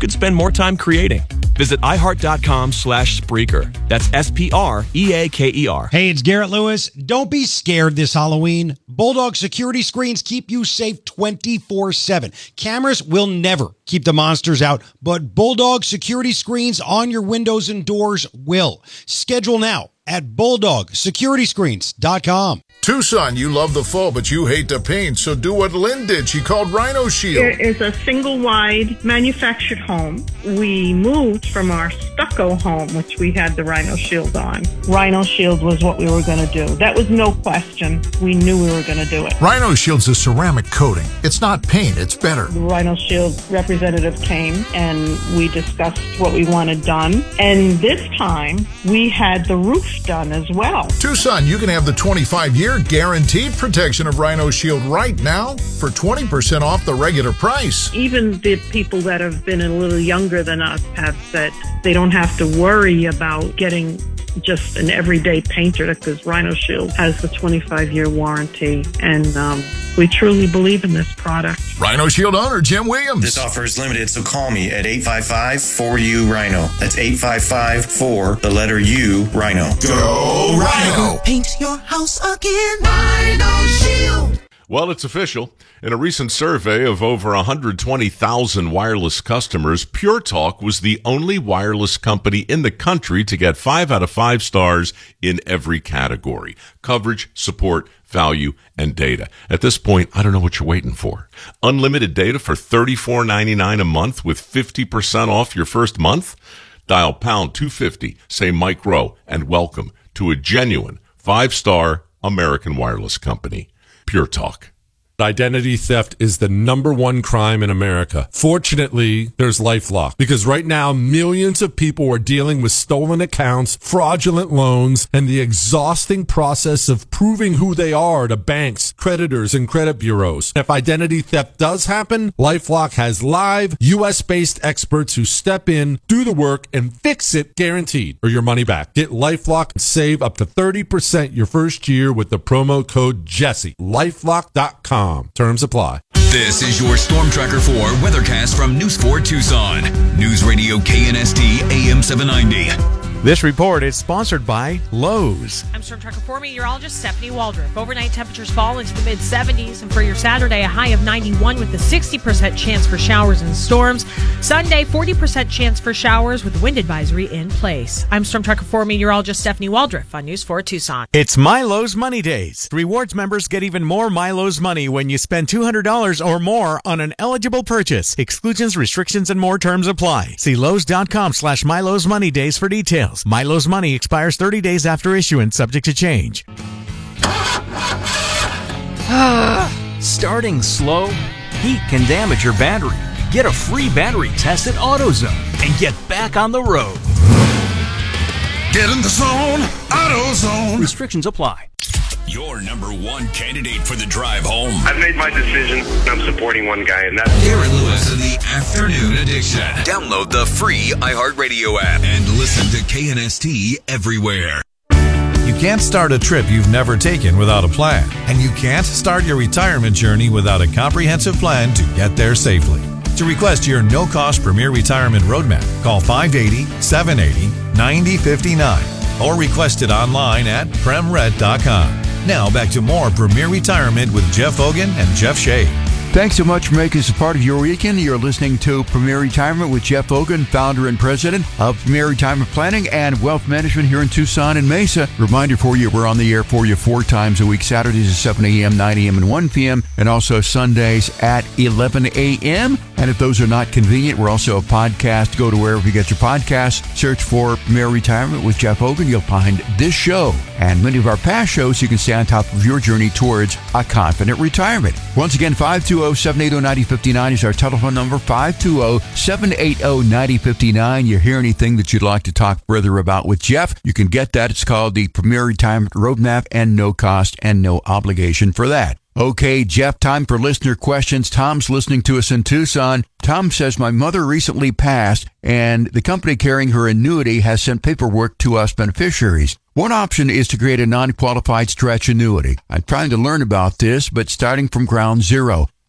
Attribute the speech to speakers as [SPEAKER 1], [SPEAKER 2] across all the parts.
[SPEAKER 1] could spend more time creating. Visit iHeart.com/Spreaker. That's SPREAKER.
[SPEAKER 2] Hey, it's Garrett Lewis. Don't be scared this Halloween. Bulldog security screens keep you safe 24/7. Cameras will never keep the monsters out, but Bulldog security screens on your windows and doors will. Schedule now at BulldogSecurityScreens.com.
[SPEAKER 3] Tucson, you love the fall, but you hate the paint, so do what Lynn did. She called Rhino Shield.
[SPEAKER 4] It is a single-wide manufactured home. We moved from our stucco home, which we had the Rhino Shield on. Rhino Shield was what we were going to do. That was no question. We knew we were going to do it.
[SPEAKER 3] Rhino Shield's a ceramic coating. It's not paint, it's better.
[SPEAKER 4] The Rhino Shield representative came, and we discussed what we wanted done. And this time, we had the roof done as well.
[SPEAKER 3] Tucson, you can have the 25-year guaranteed protection of Rhino Shield right now for 20% off the regular price.
[SPEAKER 4] Even the people that have been a little younger than us have said they don't have to worry about getting just an everyday painter because Rhino Shield has the 25-year warranty, and we truly believe in this product.
[SPEAKER 3] Rhino Shield owner Jim Williams.
[SPEAKER 5] This offer is limited, so call me at 855-4U-RHINO. That's 855-4, the letter U, Rhino.
[SPEAKER 3] Go Rhino!
[SPEAKER 6] Paint your house again. Rhino Shield.
[SPEAKER 7] Well, it's official. In a recent survey of over 120,000 wireless customers, Pure Talk was the only wireless company in the country to get 5 out of 5 stars in every category: coverage, support, value, and data. At this point, I don't know what you're waiting for. Unlimited data for $34.99 a month with 50% off your first month? Dial pound 250, say Mike Rowe, and welcome to a genuine 5-star American wireless company. Pure Talk.
[SPEAKER 8] Identity theft is the #1 crime in America. Fortunately, there's LifeLock, because right now millions of people are dealing with stolen accounts, fraudulent loans, and the exhausting process of proving who they are to banks, creditors, and credit bureaus. If identity theft does happen, LifeLock has live US-based experts who step in, do the work, and fix it guaranteed, or your money back. Get LifeLock and save up to 30% your first year with the promo code Jesse. LifeLock.com. Terms apply.
[SPEAKER 9] This is your Storm Tracker 4 weathercast from News 4 Tucson. News Radio KNST AM 790.
[SPEAKER 10] This report is sponsored by Lowe's.
[SPEAKER 11] I'm Storm Tracker 4 meteorologist Stephanie Waldrop. Overnight temperatures fall into the mid-70s, and for your Saturday, a high of 91 with a 60% chance for showers and storms. Sunday, 40% chance for showers with wind advisory in place. I'm Storm Tracker 4 meteorologist Stephanie Waldrop on News 4 Tucson.
[SPEAKER 10] It's MyLowe's Money Days. Rewards members get even more MyLowe's money when you spend $200 or more on an eligible purchase. Exclusions, restrictions, and more terms apply. See Lowe's.com/MyLowe's Money Days for details. MyLowe's money expires 30 days after issuance, subject to change.
[SPEAKER 12] Starting slow? Heat can damage your battery. Get a free battery test at AutoZone and get back on the road.
[SPEAKER 3] Get in the zone, AutoZone.
[SPEAKER 12] Restrictions apply.
[SPEAKER 9] Your #1 candidate for the drive home.
[SPEAKER 13] I've made my decision. I'm supporting one guy, and that's
[SPEAKER 9] Garrett Lewis in the Afternoon Addiction. Download the free iHeartRadio app and listen to KNST everywhere.
[SPEAKER 14] You can't start a trip you've never taken without a plan, and you can't start your retirement journey without a comprehensive plan to get there safely. To request your no-cost Premier Retirement Roadmap, call 580-780-9059 or request it online at premred.com. Now back to more Premier Retirement with Jeff Hogan and Jeff Shea.
[SPEAKER 15] Thanks so much for making us a part of your weekend. You're listening to Premier Retirement with Jeff Hogan, founder and president of Premier Retirement Planning and Wealth Management here in Tucson and Mesa. Reminder for you, we're on the air for you 4 times a week, Saturdays at 7 a.m., 9 a.m., and 1 p.m., and also Sundays at 11 a.m. And if those are not convenient, we're also a podcast. Go to wherever you get your podcasts, search for Premier Retirement with Jeff Hogan. You'll find this show and many of our past shows. You can stay on top of your journey towards a confident retirement. Once again, 520-780-9059 is our telephone number, 520-780-9059. You hear anything that you'd like to talk further about with Jeff, you can get that. It's called the Premier Retirement Roadmap, and no cost and no obligation for that. Okay, Jeff, time for listener questions. Tom's listening to us in Tucson. Tom says, my mother recently passed, and the company carrying her annuity has sent paperwork to us beneficiaries. One option is to create a non-qualified stretch annuity. I'm trying to learn about this, but starting from ground zero.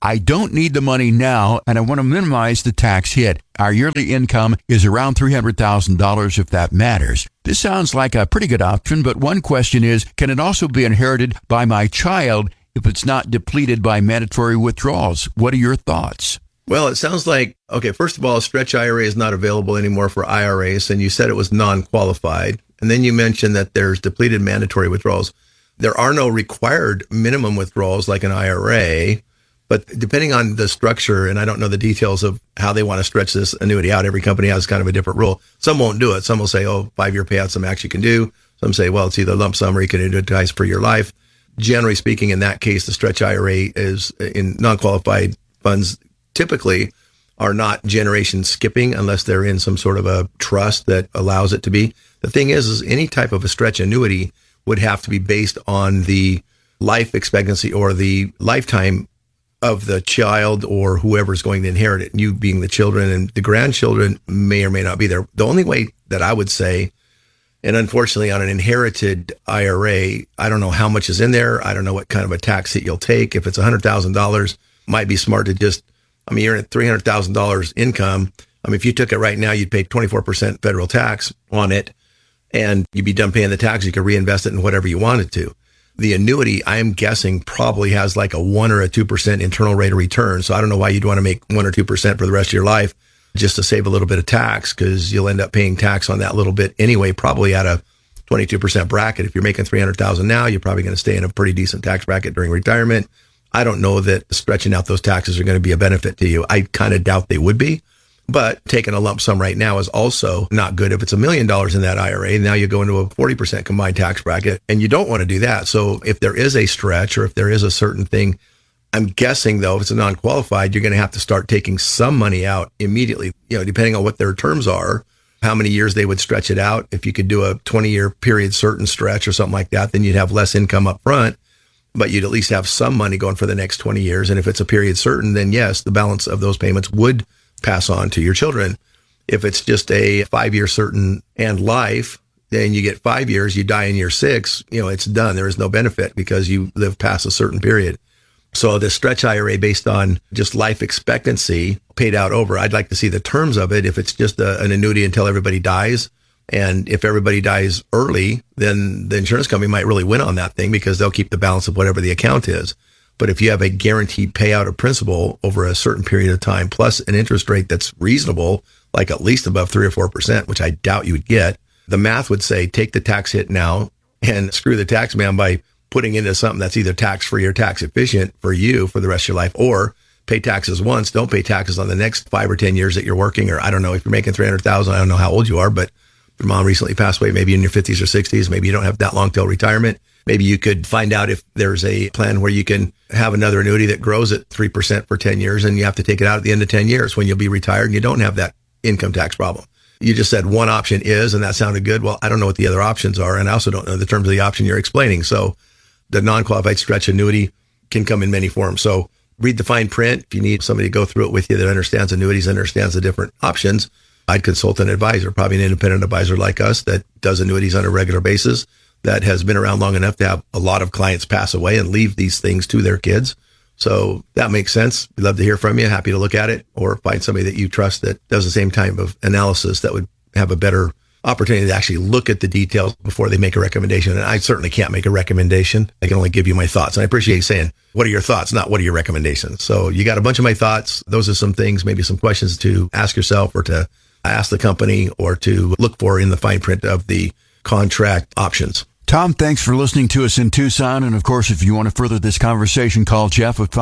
[SPEAKER 15] I don't need the money now, and I want to minimize the tax hit. Our yearly income is around $300,000 if that matters. This sounds like a pretty good option, but one question is, can it also be inherited by my child if it's not depleted by mandatory withdrawals? What are your thoughts?
[SPEAKER 16] Well, it sounds like, okay, first of all, a stretch IRA is not available anymore for IRAs, and you said it was non-qualified. And then you mentioned that there's depleted mandatory withdrawals. There are no required minimum withdrawals like an IRA, but depending on the structure, and I don't know the details of how they want to stretch this annuity out, every company has kind of a different rule. Some won't do it. Some will say, 5-year payout, some actually can do. Some say, well, it's either lump sum or you can annuitize for your life. Generally speaking, in that case, the stretch IRA is in non-qualified funds typically are not generation skipping unless they're in some sort of a trust that allows it to be. The thing is any type of a stretch annuity would have to be based on the life expectancy or the lifetime of the child or whoever's going to inherit it, you being the children, and the grandchildren may or may not be there. The only way that I would say, and unfortunately on an inherited IRA, I don't know how much is in there. I don't know what kind of a tax hit you'll take. If it's $100,000, might be smart to just, you're at $300,000 income. If you took it right now, you'd pay 24% federal tax on it, and you'd be done paying the tax. You could reinvest it in whatever you wanted to. The annuity, I'm guessing, probably has like a 1 or a 2% internal rate of return. So I don't know why you'd want to make 1 or 2% for the rest of your life just to save a little bit of tax, because you'll end up paying tax on that little bit anyway, probably at a 22% bracket. If you're making $300,000 now, you're probably going to stay in a pretty decent tax bracket during retirement. I don't know that stretching out those taxes are going to be a benefit to you. I kind of doubt they would be. But taking a lump sum right now is also not good. If it's $1 million in that IRA, now you go into a 40% combined tax bracket, and you don't want to do that. So if there is a stretch or if there is a certain thing, I'm guessing, though, if it's a non-qualified, you're going to have to start taking some money out immediately, depending on what their terms are, how many years they would stretch it out. If you could do a 20-year period certain stretch or something like that, then you'd have less income up front, but you'd at least have some money going for the next 20 years. And if it's a period certain, then yes, the balance of those payments would pass on to your children. If it's just a 5-year certain and life, then you get 5 years, you die in year 6, it's done. There is no benefit because you live past a certain period. So the stretch IRA based on just life expectancy paid out over, I'd like to see the terms of it. If it's just an annuity until everybody dies, and if everybody dies early, then the insurance company might really win on that thing because they'll keep the balance of whatever the account is. But if you have a guaranteed payout of principal over a certain period of time, plus an interest rate that's reasonable, like at least above 3 or 4%, which I doubt you would get, the math would say take the tax hit now and screw the tax man by putting into something that's either tax-free or tax efficient for you for the rest of your life, or pay taxes once, don't pay taxes on the next 5 or 10 years that you're working. Or I don't know, if you're making $300,000, I don't know how old you are, but your mom recently passed away, maybe in your 50s or 60s, maybe you don't have that long till retirement. Maybe you could find out if there's a plan where you can have another annuity that grows at 3% for 10 years, and you have to take it out at the end of 10 years when you'll be retired and you don't have that income tax problem. You just said one option is, and that sounded good. Well, I don't know what the other options are, and I also don't know the terms of the option you're explaining. So the non-qualified stretch annuity can come in many forms. So read the fine print. If you need somebody to go through it with you that understands annuities, understands the different options, I'd consult an advisor, probably an independent advisor like us that does annuities on a regular basis, that has been around long enough to have a lot of clients pass away and leave these things to their kids. So that makes sense. We'd love to hear from you. Happy to look at it, or find somebody that you trust that does the same type of analysis that would have a better opportunity to actually look at the details before they make a recommendation. And I certainly can't make a recommendation. I can only give you my thoughts. And I appreciate you saying, what are your thoughts? Not what are your recommendations? So you got a bunch of my thoughts. Those are some things, maybe some questions to ask yourself or to ask the company or to look for in the fine print of the contract options.
[SPEAKER 15] Tom, thanks for listening to us in Tucson. And of course, if you want to further this conversation, call Jeff at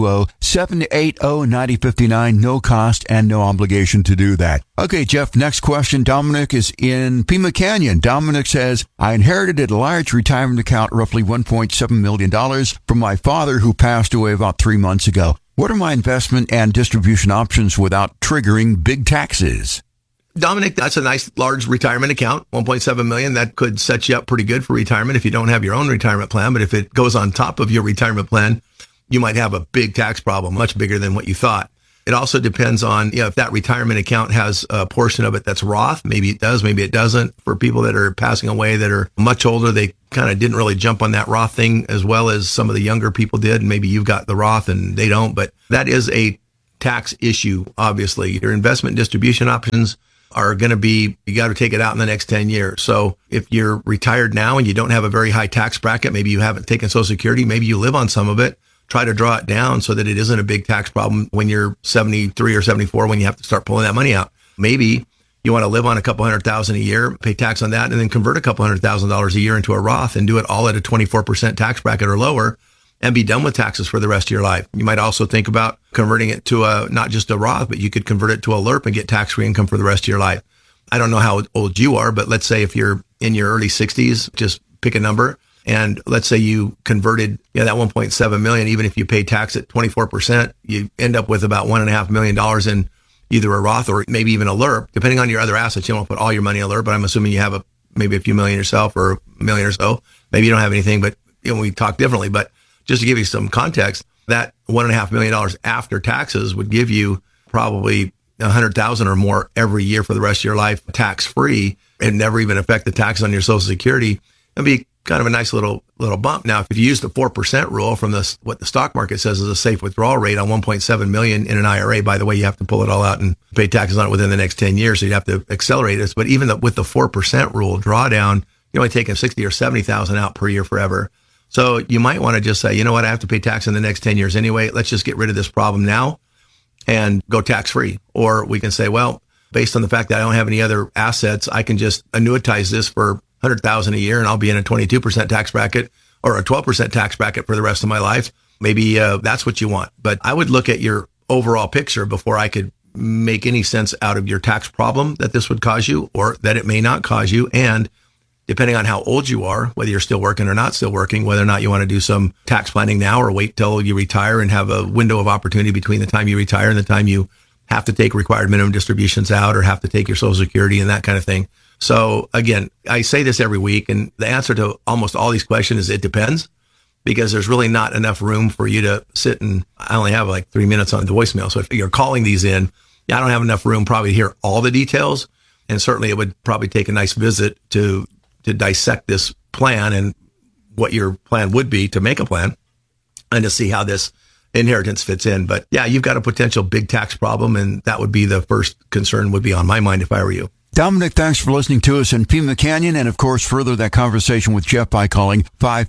[SPEAKER 15] 520-780-9059. No cost and no obligation to do that. Okay, Jeff, next question. Dominic is in Pima Canyon. Dominic says, I inherited a large retirement account, roughly $1.7 million, from my father who passed away about 3 months ago. What are my investment and distribution options without triggering big taxes?
[SPEAKER 16] Dominic, that's a nice large retirement account, $1.7 million. That could set you up pretty good for retirement if you don't have your own retirement plan. But if it goes on top of your retirement plan, you might have a big tax problem, much bigger than what you thought. It also depends on, if that retirement account has a portion of it that's Roth. Maybe it does, maybe it doesn't. For people that are passing away that are much older, they kind of didn't really jump on that Roth thing as well as some of the younger people did. And maybe you've got the Roth and they don't, but that is a tax issue, obviously. Your investment distribution options are going to be, you got to take it out in the next 10 years. So if you're retired now and you don't have a very high tax bracket, maybe you haven't taken Social Security, maybe you live on some of it, try to draw it down so that it isn't a big tax problem when you're 73 or 74, when you have to start pulling that money out. Maybe you want to live on a couple $100,000 a year, pay tax on that, and then convert a couple $100,000 a year into a Roth and do it all at a 24% tax bracket or lower and be done with taxes for the rest of your life. You might also think about converting it to not just a Roth, but you could convert it to a LERP and get tax-free income for the rest of your life. I don't know how old you are, but let's say if you're in your early 60s, just pick a number. And let's say you converted that $1.7 million, even if you pay tax at 24%, you end up with about $1.5 million in either a Roth or maybe even a LERP, depending on your other assets. You don't put all your money in a LERP, but I'm assuming you have maybe a few million yourself or $1 million or so. Maybe you don't have anything, but we talk differently. But just to give you some context, that $1.5 million after taxes would give you probably $100,000 or more every year for the rest of your life, tax free, and never even affect the tax on your Social Security. It'd be kind of a nice little bump. Now, if you use the 4% rule from what the stock market says is a safe withdrawal rate on $1.7 million in an IRA, by the way, you have to pull it all out and pay taxes on it within the next 10 years. So you'd have to accelerate this. But even with the 4% rule drawdown, you're only taking $60,000 or $70,000 out per year forever. So you might want to just say, you know what, I have to pay tax in the next 10 years anyway. Let's just get rid of this problem now and go tax free. Or we can say, well, based on the fact that I don't have any other assets, I can just annuitize this for $100,000 a year and I'll be in a 22% tax bracket or a 12% tax bracket for the rest of my life. Maybe that's what you want. But I would look at your overall picture before I could make any sense out of your tax problem that this would cause you or that it may not cause you. And depending on how old you are, whether you're still working or not still working, whether or not you want to do some tax planning now or wait till you retire and have a window of opportunity between the time you retire and the time you have to take required minimum distributions out or have to take your Social Security and that kind of thing. So again, I say this every week, and the answer to almost all these questions is it depends, because there's really not enough room for you to sit and I only have like 3 minutes on the voicemail. So if you're calling these in, I don't have enough room probably to hear all the details. And certainly it would probably take a nice visit to dissect this plan and what your plan would be to make a plan and to see how this inheritance fits in. But yeah, you've got a potential big tax problem, and that would be the first concern would be on my mind if I were you.
[SPEAKER 15] Dominic, thanks for listening to us in Pima Canyon. And of course, further that conversation with Jeff by calling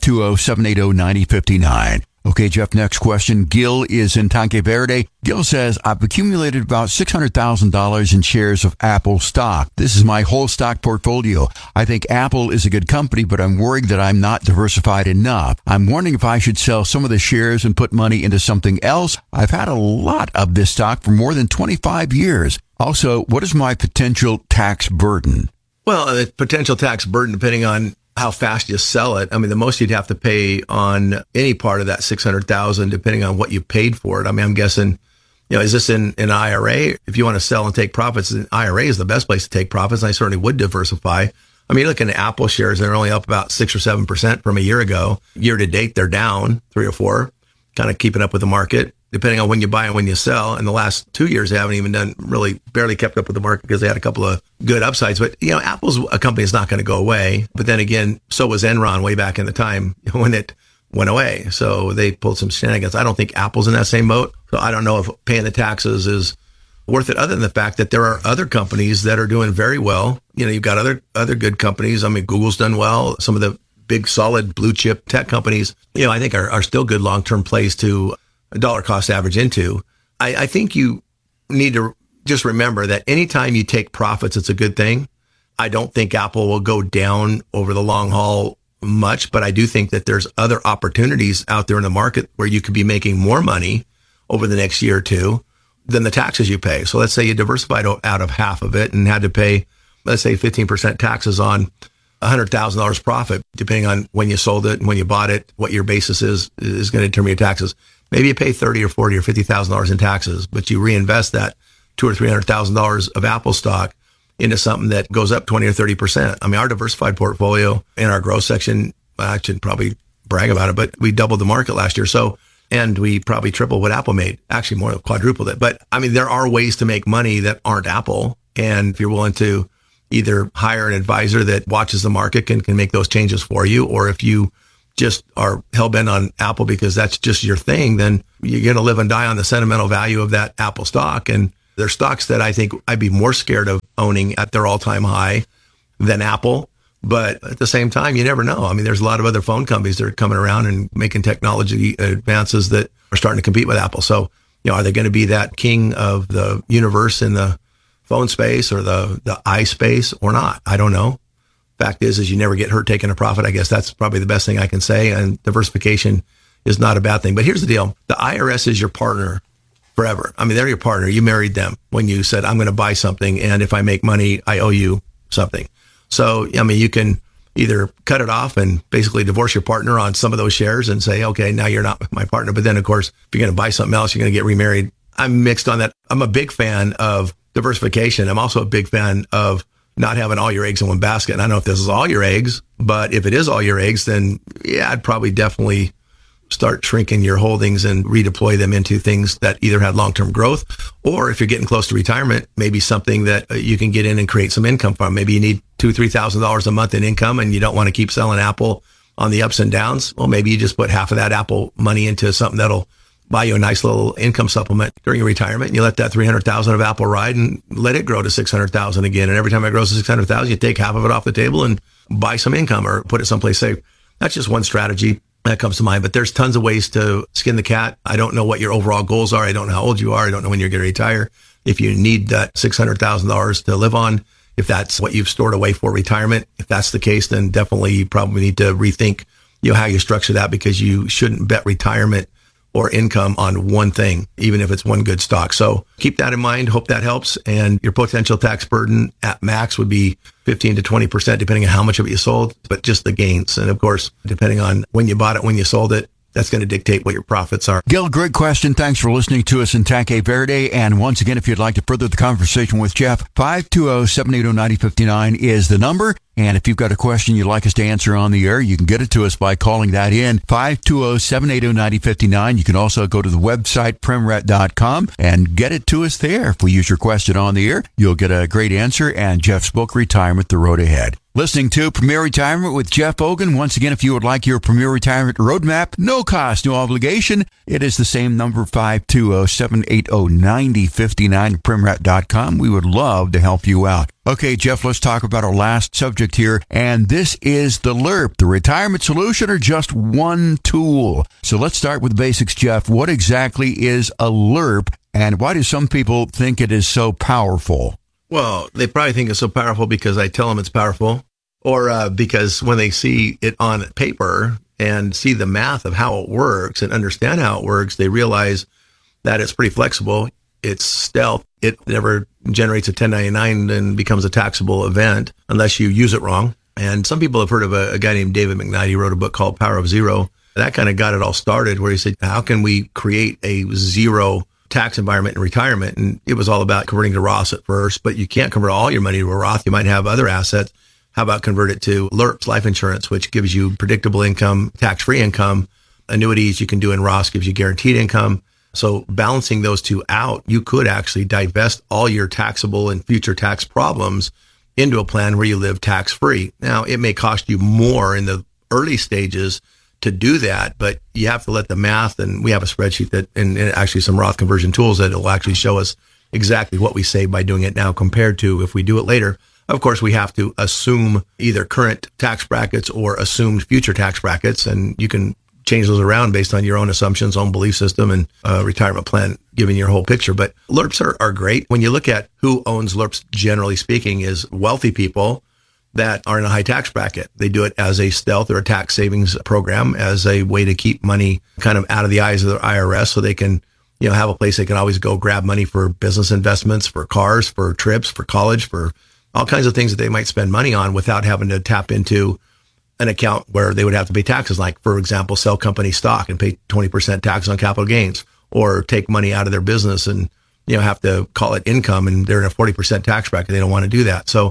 [SPEAKER 15] 520-780-9059. Okay, Jeff, next question. Gil is in Tanque Verde. Gil says, I've accumulated about $600,000 in shares of Apple stock. This is my whole stock portfolio. I think Apple is a good company, but I'm worried that I'm not diversified enough. I'm wondering if I should sell some of the shares and put money into something else. I've had a lot of this stock for more than 25 years. Also, what is my potential tax burden?
[SPEAKER 16] Well, the potential tax burden, depending on how fast you sell it. I mean, the most you'd have to pay on any part of that $600,000, depending on what you paid for it. I mean, I'm guessing, is this in an IRA? If you want to sell and take profits, an IRA is the best place to take profits. And I certainly would diversify. I mean, looking at Apple shares, they're only up about 6 or 7% from a year ago. Year to date, they're down 3 or 4, kind of keeping up with the market, depending on when you buy and when you sell. In the last 2 years, they haven't even barely kept up with the market because they had a couple of good upsides. But, Apple's a company that's not going to go away. But then again, so was Enron way back in the time when it went away. So they pulled some shenanigans. I don't think Apple's in that same boat. So I don't know if paying the taxes is worth it, other than the fact that there are other companies that are doing very well. You've got other good companies. I mean, Google's done well. Some of the big, solid blue chip tech companies, I think are still good long-term plays to dollar cost average into. I think you need to just remember that anytime you take profits, it's a good thing. I don't think Apple will go down over the long haul much, but I do think that there's other opportunities out there in the market where you could be making more money over the next year or two than the taxes you pay. So let's say you diversified out of half of it and had to pay, let's say 15% taxes on $100,000 profit, depending on when you sold it and when you bought it, what your basis is going to determine your taxes. Maybe you pay $30,000 or $40,000 or $50,000 in taxes, but you reinvest that $200,000 or $300,000 of Apple stock into something that goes up 20 or 30%. I mean, our diversified portfolio in our growth section, I should probably brag about it, but we doubled the market last year. So, and we probably tripled what Apple made. Actually, more than quadrupled it. But I mean, there are ways to make money that aren't Apple. And if you're willing to either hire an advisor that watches the market and can make those changes for you, or if you just are hell-bent on Apple because that's just your thing, then you're going to live and die on the sentimental value of that Apple stock. And there's stocks that I think I'd be more scared of owning at their all-time high than Apple. But at the same time, you never know. I mean, there's a lot of other phone companies that are coming around and making technology advances that are starting to compete with Apple. So, are they going to be that king of the universe in the phone space or the eye space or not? I don't know. Fact is you never get hurt taking a profit. I guess that's probably the best thing I can say. And diversification is not a bad thing. But here's the deal. The IRS is your partner forever. I mean, they're your partner. You married them when you said, I'm going to buy something, and if I make money, I owe you something. So, I mean, you can either cut it off and basically divorce your partner on some of those shares and say, okay, now you're not my partner. But then, of course, if you're going to buy something else, you're going to get remarried. I'm mixed on that. I'm a big fan of diversification. I'm also a big fan of not having all your eggs in one basket. And I don't know if this is all your eggs, but if it is all your eggs, then yeah, I'd probably definitely start shrinking your holdings and redeploy them into things that either had long-term growth, or if you're getting close to retirement, maybe something that you can get in and create some income from. Maybe you need $2,000-$3,000 a month in income and you don't want to keep selling Apple on the ups and downs. Well, maybe you just put half of that Apple money into something that'll buy you a nice little income supplement during your retirement, and you let that $300,000 of Apple ride and let it grow to $600,000 again. And every time it grows to $600,000, you take half of it off the table and buy some income or put it someplace safe. That's just one strategy that comes to mind, but there's tons of ways to skin the cat. I don't know what your overall goals are. I don't know how old you are. I don't know when you're going to retire. If you need that $600,000 to live on, if that's what you've stored away for retirement, if that's the case, then definitely you probably need to rethink, how you structure that, because you shouldn't bet retirement or income on one thing, even if it's one good stock. So keep that in mind. Hope that helps. And your potential tax burden at max would be 15 to 20%, depending on how much of it you sold, but just the gains. And of course, depending on when you bought it, when you sold it, that's going to dictate what your profits are.
[SPEAKER 15] Gil, great question. Thanks for listening to us in Tanque Verde. And once again, if you'd like to further the conversation with Jeff, 520-780-9059 is the number. And if you've got a question you'd like us to answer on the air, you can get it to us by calling that in, 520-780-9059. You can also go to the website, premret.com, and get it to us there. If we use your question on the air, you'll get a great answer and Jeff's book, Retirement, The Road Ahead. Listening to Premier Retirement with Jeff Hogan. Once again, if you would like your Premier Retirement Roadmap, no cost, no obligation, it is the same number, 520-780-9059, premret.com. We would love to help you out. Okay, Jeff, let's talk about our last subject here, and this is the LERP, the retirement solution, or just one tool. So let's start with the basics, Jeff. What exactly is a LERP, and why do some people think it is so powerful?
[SPEAKER 16] Well, they probably think it's so powerful because I tell them it's powerful, or because when they see it on paper and see the math of how it works and understand how it works, they realize that it's pretty flexible. It's stealth. It never generates a 1099 and becomes a taxable event unless you use it wrong. And some people have heard of a guy named David McKnight. He wrote a book called Power of Zero. That kind of got it all started, where he said, how can we create a zero tax environment in retirement? And it was all about converting to Roth at first, but you can't convert all your money to a Roth. You might have other assets. How about convert it to LERPs, life insurance, which gives you predictable income, tax-free income. Annuities you can do in Roth gives you guaranteed income. So balancing those two out, you could actually divest all your taxable and future tax problems into a plan where you live tax-free. Now, it may cost you more in the early stages to do that, but you have to let the math, and we have a spreadsheet that, and actually some Roth conversion tools that will actually show us exactly what we save by doing it now compared to if we do it later. Of course, we have to assume either current tax brackets or assumed future tax brackets, and you can change those around based on your own assumptions, own belief system, and retirement plan, giving your whole picture. But LERPs are great. When you look at who owns LERPs, generally speaking, is wealthy people that are in a high tax bracket. They do it as a stealth or a tax savings program, as a way to keep money kind of out of the eyes of the IRS, so they can, have a place they can always go grab money for business investments, for cars, for trips, for college, for all kinds of things that they might spend money on without having to tap into an account where they would have to pay taxes, like, for example, sell company stock and pay 20% tax on capital gains, or take money out of their business and, have to call it income, and they're in a 40% tax bracket. They don't want to do that. So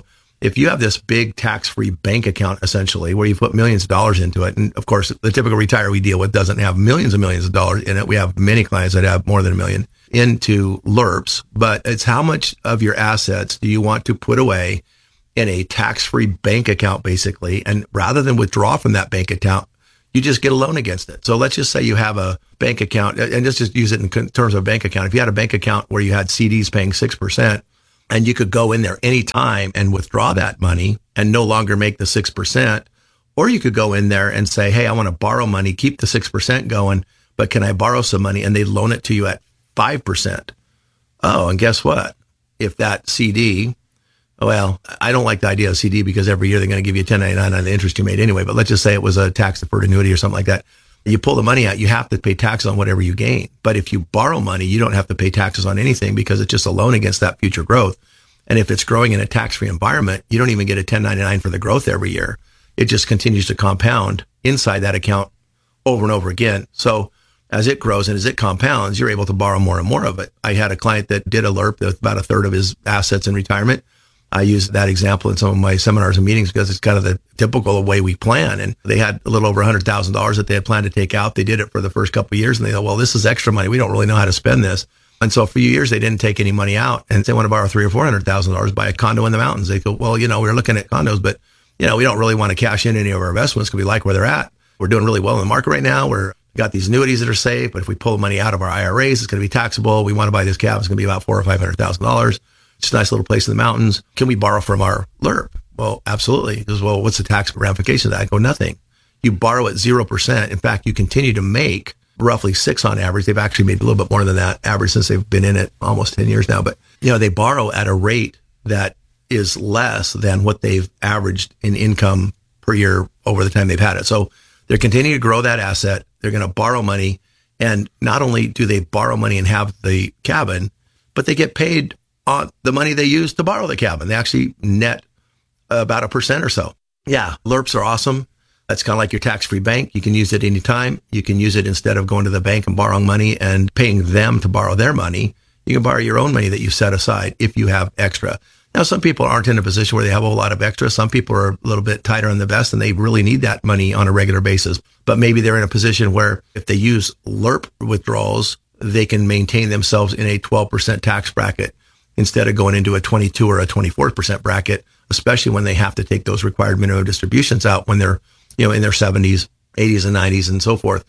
[SPEAKER 16] if you have this big tax-free bank account, essentially, where you put millions of dollars into it, and of course, the typical retiree we deal with doesn't have millions and millions of dollars in it. We have many clients that have more than $1 million into LURPs, but it's how much of your assets do you want to put away in a tax-free bank account, basically, and rather than withdraw from that bank account, you just get a loan against it. So let's just say you have a bank account, and let's just use it in terms of a bank account. If you had a bank account where you had CDs paying 6%, and you could go in there anytime and withdraw that money and no longer make the 6%, or you could go in there and say, hey, I want to borrow money, keep the 6% going, but can I borrow some money? And they loan it to you at 5%. Oh, and guess what? If that CD, well, I don't like the idea of CD because every year they're going to give you $10.99 on the interest you made anyway, but let's just say it was a tax-deferred annuity or something like that. You pull the money out, you have to pay taxes on whatever you gain. But if you borrow money, you don't have to pay taxes on anything because it's just a loan against that future growth. And if it's growing in a tax-free environment, you don't even get a 1099 for the growth every year. It just continues to compound inside that account over and over again. So as it grows and as it compounds, you're able to borrow more and more of it. I had a client that did a LURP with about a third of his assets in retirement. I use that example in some of my seminars and meetings because it's kind of the typical way we plan. And they had a little over $100,000 that they had planned to take out. They did it for the first couple of years and they thought, well, this is extra money. We don't really know how to spend this. And so for a few years, they didn't take any money out and they want to borrow $300,000 or $400,000, buy a condo in the mountains. They go, well, we're looking at condos, but we don't really want to cash in any of our investments because we like where they're at. We're doing really well in the market right now. We're got these annuities that are safe, but if we pull money out of our IRAs, it's going to be taxable. We want to buy this cabin. It's going to be about $400,000 or $500,000. It's a nice little place in the mountains. Can we borrow from our LURP? Well, absolutely. He goes, well, what's the tax ramification of that? I go, nothing. You borrow at 0%. In fact, you continue to make roughly 6 on average. They've actually made a little bit more than that average since they've been in it almost 10 years now. But, they borrow at a rate that is less than what they've averaged in income per year over the time they've had it. So they're continuing to grow that asset. They're going to borrow money. And not only do they borrow money and have the cabin, but they get paid on the money they use to borrow the cabin. They actually net about 1% or so. Yeah, LURPs are awesome. That's kind of like your tax-free bank. You can use it anytime. You can use it instead of going to the bank and borrowing money and paying them to borrow their money. You can borrow your own money that you set aside if you have extra. Now, some people aren't in a position where they have a whole lot of extra. Some people are a little bit tighter on the vest and they really need that money on a regular basis. But maybe they're in a position where if they use LURP withdrawals, they can maintain themselves in a 12% tax bracket instead of going into a 22 or a 24% bracket, especially when they have to take those required minimum distributions out when they're, in their 70s, 80s, and 90s, and so forth.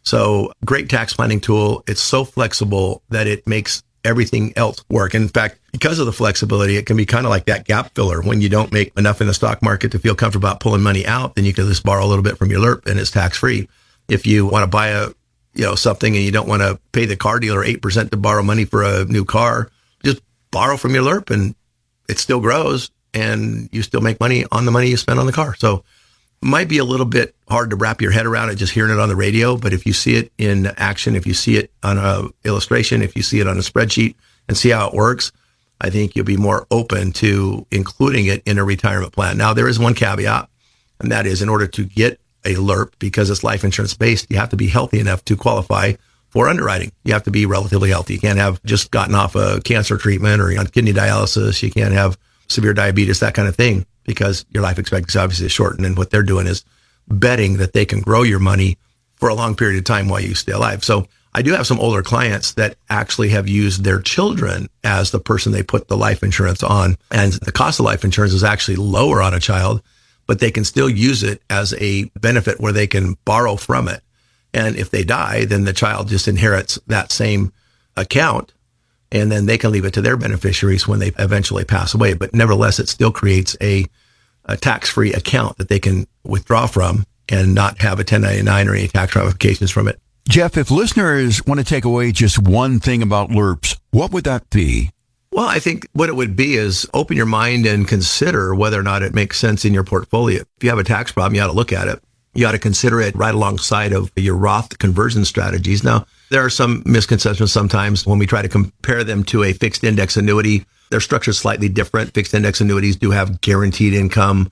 [SPEAKER 16] So great tax planning tool. It's so flexible that it makes everything else work. In fact, because of the flexibility, it can be kind of like that gap filler. When you don't make enough in the stock market to feel comfortable about pulling money out, then you can just borrow a little bit from your LURP and it's tax free. If you want to buy something and you don't want to pay the car dealer 8% to borrow money for a new car, just borrow from your LURP and it still grows and you still make money on the money you spend on the car. So it might be a little bit hard to wrap your head around it just hearing it on the radio, but if you see it in action, if you see it on a illustration, if you see it on a spreadsheet and see how it works, I think you'll be more open to including it in a retirement plan. Now, there is one caveat, and that is in order to get a LURP, because it's life insurance based, you have to be healthy enough to qualify for underwriting. You have to be relatively healthy. You can't have just gotten off a cancer treatment or on kidney dialysis. You can't have severe diabetes, that kind of thing, because your life expectancy obviously is shortened. And what they're doing is betting that they can grow your money for a long period of time while you stay alive. So I do have some older clients that actually have used their children as the person they put the life insurance on. And the cost of life insurance is actually lower on a child, but they can still use it as a benefit where they can borrow from it. And if they die, then the child just inherits that same account, and then they can leave it to their beneficiaries when they eventually pass away. But nevertheless, it still creates a tax-free account that they can withdraw from and not have a 1099 or any tax ramifications from it.
[SPEAKER 15] Jeff, if listeners want to take away just one thing about LURPs, what would that be?
[SPEAKER 16] Well, I think what it would be is open your mind and consider whether or not it makes sense in your portfolio. If you have a tax problem, you ought to look at it. You ought to consider it right alongside of your Roth conversion strategies. Now, there are some misconceptions sometimes when we try to compare them to a fixed index annuity. They're structured slightly different. Fixed index annuities do have guaranteed income.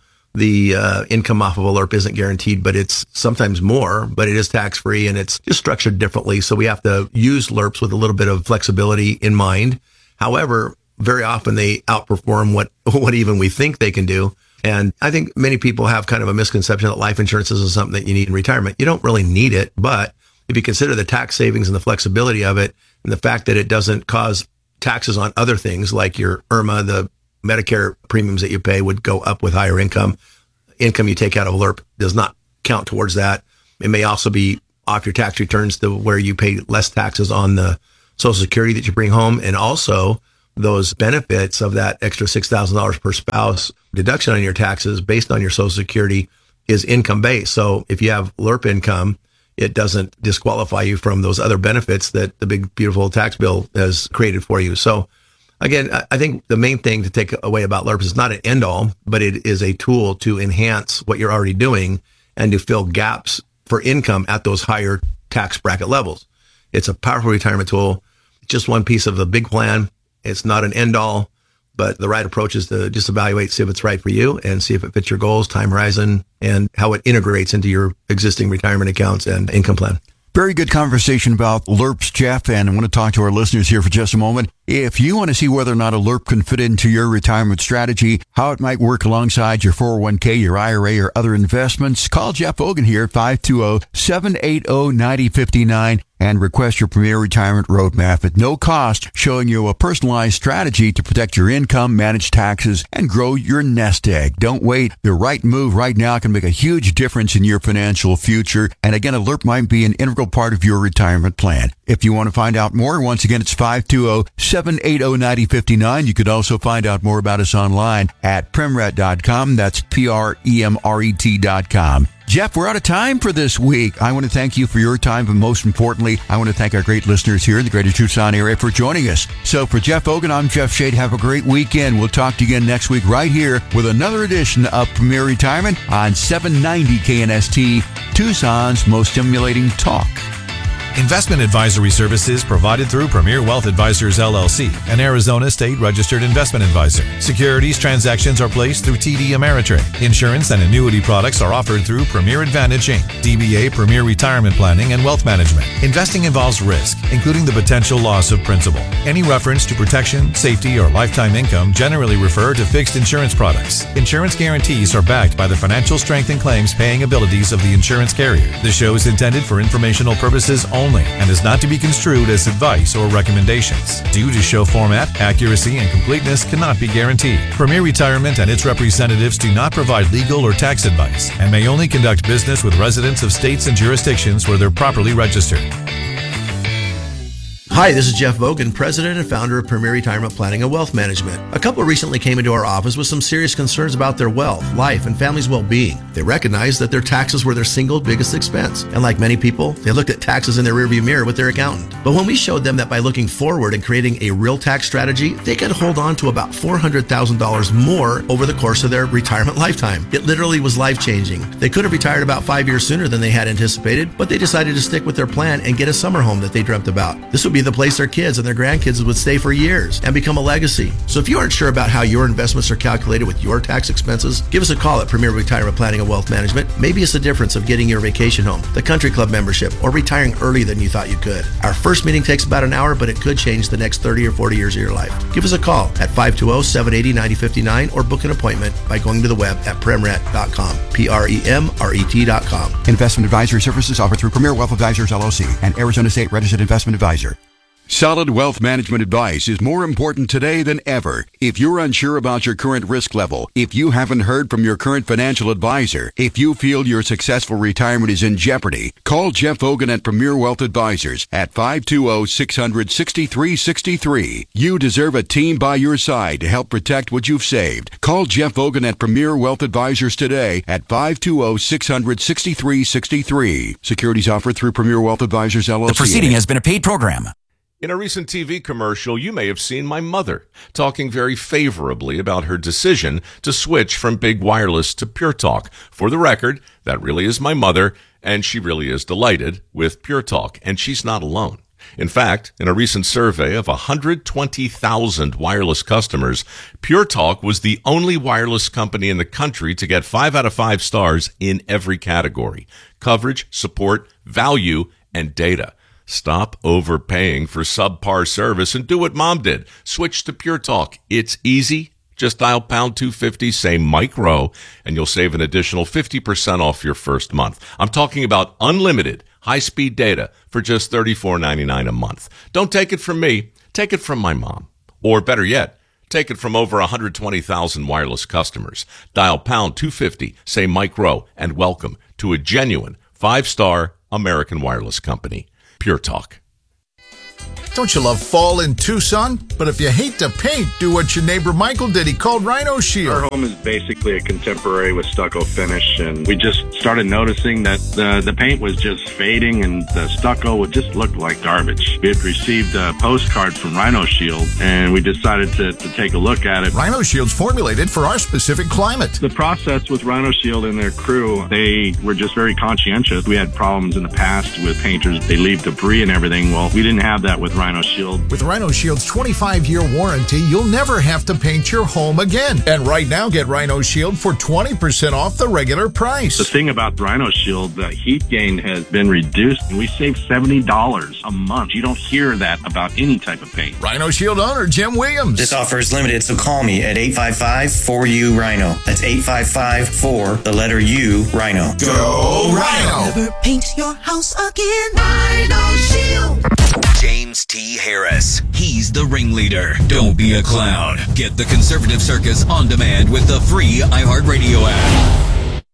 [SPEAKER 16] The income off of a LURP isn't guaranteed, but it's sometimes more, but it is tax-free and it's just structured differently. So we have to use LURPs with a little bit of flexibility in mind. However, very often they outperform what even we think they can do. And I think many people have kind of a misconception that life insurance is something that you need in retirement. You don't really need it, but if you consider the tax savings and the flexibility of it and the fact that it doesn't cause taxes on other things like your IRMA, the Medicare premiums that you pay would go up with higher income. Income you take out of LIRP does not count towards that. It may also be off your tax returns to where you pay less taxes on the Social Security that you bring home. And also those benefits of that extra $6,000 per spouse deduction on your taxes based on your Social Security is income based. So if you have LIRP income, it doesn't disqualify you from those other benefits that the big, beautiful tax bill has created for you. So again, I think the main thing to take away about LIRP is not an end all, but it is a tool to enhance what you're already doing and to fill gaps for income at those higher tax bracket levels. It's a powerful retirement tool. It's just one piece of the big plan. It's not an end all, but the right approach is to just evaluate, see if it's right for you and see if it fits your goals, time horizon, and how it integrates into your existing retirement accounts and income plan.
[SPEAKER 15] Very good conversation about LIRPs, Jeff, and I want to talk to our listeners here for just a moment. If you want to see whether or not a LIRP can fit into your retirement strategy, how it might work alongside your 401k, your IRA, or other investments, call Jeff Hogan here at 520-780-9059 and request your Premier Retirement Roadmap at no cost, showing you a personalized strategy to protect your income, manage taxes, and grow your nest egg. Don't wait. The right move right now can make a huge difference in your financial future. And again, a LIRP might be an integral part of your retirement plan. If you want to find out more, once again, it's 520-780-9059. You could also find out more about us online at premret.com. That's PREMRET.com. Jeff, we're out of time for this week. I want to thank you for your time, but most importantly, I want to thank our great listeners here in the greater Tucson area for joining us. So for Jeff Hogan, I'm Jeff Shade. Have a great weekend. We'll talk to you again next week right here with another edition of Premier Retirement on 790 KNST, Tucson's most stimulating talk.
[SPEAKER 14] Investment advisory services provided through Premier Wealth Advisors, LLC, an Arizona state-registered investment advisor. Securities transactions are placed through TD Ameritrade. Insurance and annuity products are offered through Premier Advantage, Inc., DBA Premier Retirement Planning and Wealth Management. Investing involves risk, including the potential loss of principal. Any reference to protection, safety, or lifetime income generally refer to fixed insurance products. Insurance guarantees are backed by the financial strength and claims paying abilities of the insurance carrier. The show is intended for informational purposes only and is not to be construed as advice or recommendations. Due to show format, accuracy, and completeness cannot be guaranteed. Premier Retirement and its representatives do not provide legal or tax advice and may only conduct business with residents of states and jurisdictions where they're properly registered.
[SPEAKER 16] Hi, this is Jeff Vogan, president and founder of Premier Retirement Planning and Wealth Management. A couple recently came into our office with some serious concerns about their wealth, life, and family's well-being. They recognized that their taxes were their single biggest expense. And like many people, they looked at taxes in their rearview mirror with their accountant. But when we showed them that by looking forward and creating a real tax strategy, they could hold on to about $400,000 more over the course of their retirement lifetime. It literally was life-changing. They could have retired about 5 years sooner than they had anticipated, but they decided to stick with their plan and get a summer home that they dreamt about. This would be the place their kids and their grandkids would stay for years and become a legacy. So if you aren't sure about how your investments are calculated with your tax expenses, give us a call at Premier Retirement Planning and Wealth Management. Maybe it's the difference of getting your vacation home, the country club membership, or retiring earlier than you thought you could. Our first meeting takes about an hour, but it could change the next 30 or 40 years of your life. Give us a call at 520-780-9059 or book an appointment by going to the web at premret.com, PREMRET.com.
[SPEAKER 15] Investment advisory services offered through Premier Wealth Advisors, LLC, an Arizona State registered investment advisor. Solid wealth management advice is more important today than ever. If you're unsure about your current risk level, if you haven't heard from your current financial advisor, if you feel your successful retirement is in jeopardy, call Jeff Hogan at Premier Wealth Advisors at 520-600-6363. You deserve a team by your side to help protect what you've saved. Call Jeff Hogan at Premier Wealth Advisors today at 520-600-6363. Securities offered through Premier Wealth Advisors, LLC.
[SPEAKER 12] The proceeding has been a paid program.
[SPEAKER 7] In a recent TV commercial, you may have seen my mother talking very favorably about her decision to switch from big wireless to Pure Talk. For the record, that really is my mother, and she really is delighted with Pure Talk, and she's not alone. In fact, in a recent survey of 120,000 wireless customers, Pure Talk was the only wireless company in the country to get 5 out of 5 stars in every category: coverage, support, value, and data. Stop overpaying for subpar service and do what Mom did. Switch to Pure Talk. It's easy. Just dial pound 250, say Mike Rowe, and you'll save an additional 50% off your first month. I'm talking about unlimited high-speed data for just $34.99 a month. Don't take it from me. Take it from my mom. Or better yet, take it from over 120,000 wireless customers. Dial pound 250, say Mike Rowe, and welcome to a genuine 5-star American wireless company. Pure Talk.
[SPEAKER 3] Don't you love fall in Tucson? But if you hate to paint, do what your neighbor Michael did. He called Rhino Shield.
[SPEAKER 13] Our home is basically a contemporary with stucco finish, and we just started noticing that the paint was just fading and the stucco would just look like garbage. We had received a postcard from Rhino Shield, and we decided to take a look at it.
[SPEAKER 3] Rhino Shield's formulated for our specific climate.
[SPEAKER 13] The process with Rhino Shield and their crew, they were just very conscientious. We had problems in the past with painters. They leave debris and everything. Well, we didn't have that with Rhino Shield.
[SPEAKER 3] With Rhino Shield's 25-year warranty, you'll never have to paint your home again. And right now, get Rhino Shield for 20% off the regular price.
[SPEAKER 13] The thing about Rhino Shield, the heat gain has been reduced, and we save $70 a month. You don't hear that about any type of paint.
[SPEAKER 3] Rhino Shield owner Jim Williams.
[SPEAKER 5] This offer is limited, so call me at 855-4U-RHINO. That's 855-4U, Rhino.
[SPEAKER 3] Go Rhino!
[SPEAKER 6] Never paint your house again. Rhino Shield.
[SPEAKER 9] James T. Harris. He's the ringleader. Don't be a clown. Get the Conservative Circus on demand with the free iHeartRadio app.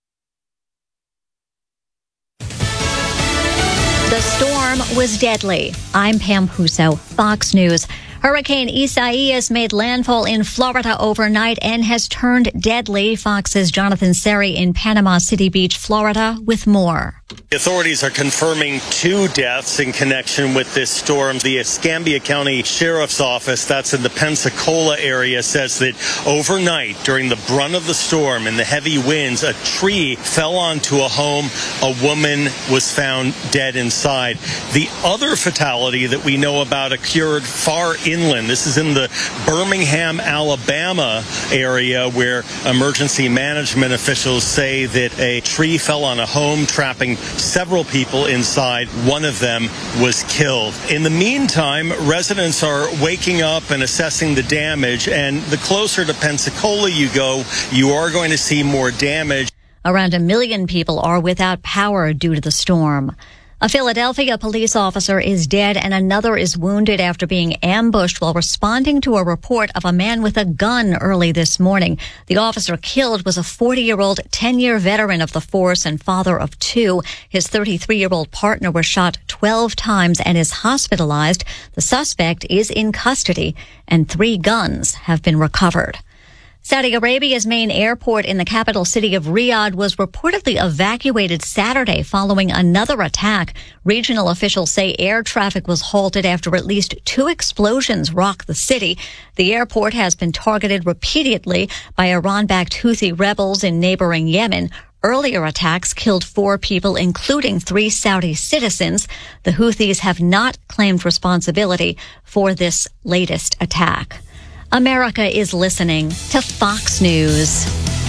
[SPEAKER 17] The storm was deadly. I'm Pam Puso, Fox News. Hurricane Isaias made landfall in Florida overnight and has turned deadly. Fox's Jonathan Seri in Panama City Beach, Florida, with more.
[SPEAKER 18] Authorities are confirming 2 deaths in connection with this storm. The Escambia County Sheriff's Office, that's in the Pensacola area, says that overnight during the brunt of the storm and the heavy winds, a tree fell onto a home. A woman was found dead inside. The other fatality that we know about occurred far inland. This is in the Birmingham, Alabama area, where emergency management officials say that a tree fell on a home, trapping several people inside. One of them was killed. In the meantime, residents are waking up and assessing the damage, and the closer to Pensacola you go, you are going to see more damage.
[SPEAKER 17] Around 1 million people are without power due to the storm. A Philadelphia police officer is dead and another is wounded after being ambushed while responding to a report of a man with a gun early this morning. The officer killed was a 40-year-old 10-year veteran of the force and father of 2. His 33-year-old partner was shot 12 times and is hospitalized. The suspect is in custody and 3 guns have been recovered. Saudi Arabia's main airport in the capital city of Riyadh was reportedly evacuated Saturday following another attack. Regional officials say air traffic was halted after at least 2 explosions rocked the city. The airport has been targeted repeatedly by Iran-backed Houthi rebels in neighboring Yemen. Earlier attacks killed 4 people, including 3 Saudi citizens. The Houthis have not claimed responsibility for this latest attack. America is listening to Fox News.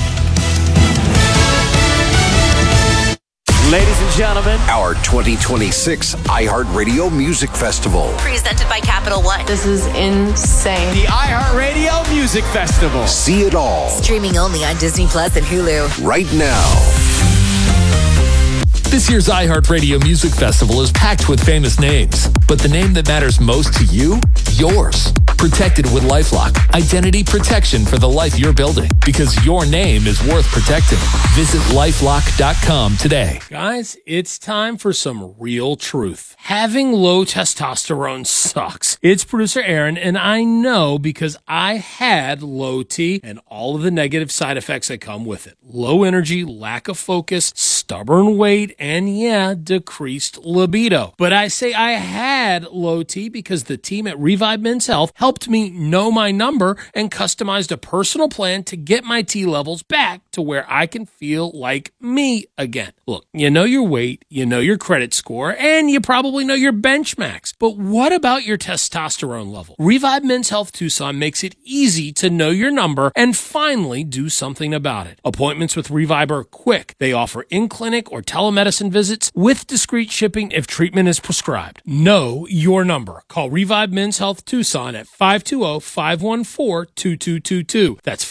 [SPEAKER 19] Ladies and gentlemen, our 2026 iHeartRadio Music Festival.
[SPEAKER 20] Presented by Capital One.
[SPEAKER 21] This is insane.
[SPEAKER 19] The iHeartRadio Music Festival. See it all.
[SPEAKER 20] Streaming only on Disney Plus and Hulu.
[SPEAKER 19] Right now.
[SPEAKER 22] This year's iHeartRadio Music Festival is packed with famous names, but the name that matters most to you? Yours. Protected with LifeLock. Identity protection for the life you're building, because your name is worth protecting. Visit LifeLock.com today.
[SPEAKER 23] Guys, it's time for some real truth. Having low testosterone sucks. It's producer Aaron, and I know because I had low T and all of the negative side effects that come with it. Low energy, lack of focus, stubborn weight, and decreased libido. But I say I had low T because the team at Revive Men's Health helped helped me know my number and customized a personal plan to get my T levels back to where I can feel like me again. Look, you know your weight, you know your credit score, and you probably know your benchmarks. But what about your testosterone level? Revive Men's Health Tucson makes it easy to know your number and finally do something about it. Appointments with Revive are quick. They offer in-clinic or telemedicine visits with discreet shipping if treatment is prescribed. Know your number. Call Revive Men's Health Tucson at 520-514-2222. That's